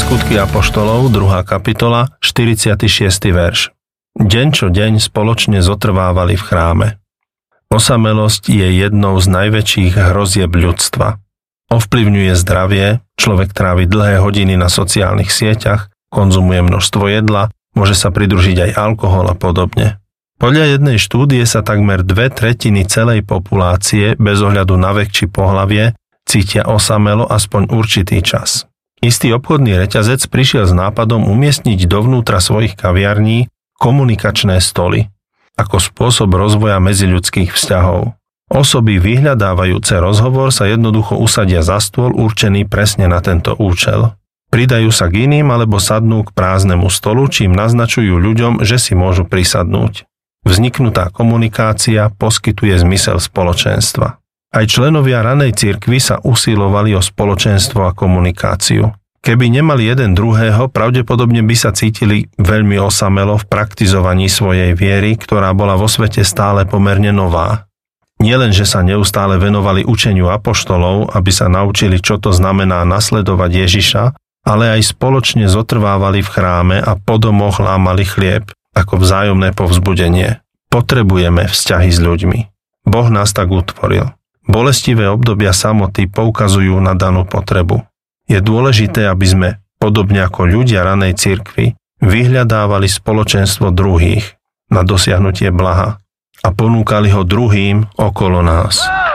Skutky apoštolov, 2. kapitola, 46. verš. Deň čo deň spoločne zotrvávali v chráme. Osamelosť je jednou z najväčších hrozieb ľudstva. Ovplyvňuje zdravie, človek trávi dlhé hodiny na sociálnych sieťach, konzumuje množstvo jedla, môže sa pridružiť aj alkohol a podobne. Podľa jednej štúdie sa takmer 2/3 celej populácie bez ohľadu na vek či pohlavie cítia osamelo aspoň určitý čas. Istý obchodný reťazec prišiel s nápadom umiestniť dovnútra svojich kaviarní komunikačné stoly ako spôsob rozvoja medziľudských vzťahov. Osoby vyhľadávajúce rozhovor sa jednoducho usadia za stôl určený presne na tento účel. Pridajú sa k iným alebo sadnú k prázdnemu stolu, čím naznačujú ľuďom, že si môžu prisadnúť. Vzniknutá komunikácia poskytuje zmysel spoločenstva. Aj členovia ranej cirkvi sa usilovali o spoločenstvo a komunikáciu. Keby nemali jeden druhého, pravdepodobne by sa cítili veľmi osamelo v praktizovaní svojej viery, ktorá bola vo svete stále pomerne nová. Nielen, že sa neustále venovali učeniu apoštolov, aby sa naučili, čo to znamená nasledovať Ježiša, ale aj spoločne zotrvávali v chráme a po domoch lámali chlieb, ako vzájomné povzbudenie. Potrebujeme vzťahy s ľuďmi. Boh nás tak utvoril. Bolestivé obdobia samoty poukazujú na danú potrebu. Je dôležité, aby sme, podobne ako ľudia ranej cirkvi, vyhľadávali spoločenstvo druhých na dosiahnutie blaha a ponúkali ho druhým okolo nás.